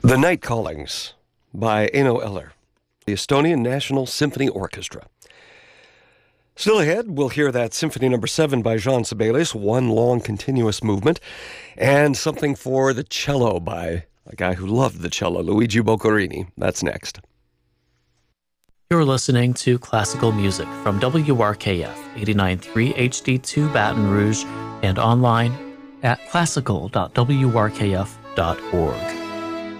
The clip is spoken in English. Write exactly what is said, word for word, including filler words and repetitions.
The Night Callings by Eino Eller, the Estonian National Symphony Orchestra. Still ahead, we'll hear that Symphony Number seven by Jean Sibelius, one long continuous movement, and something for the cello by a guy who loved the cello, Luigi Boccherini. That's next. You're listening to classical music from W R K F eighty-nine point three H D two Baton Rouge and online at classical dot w r k f dot org.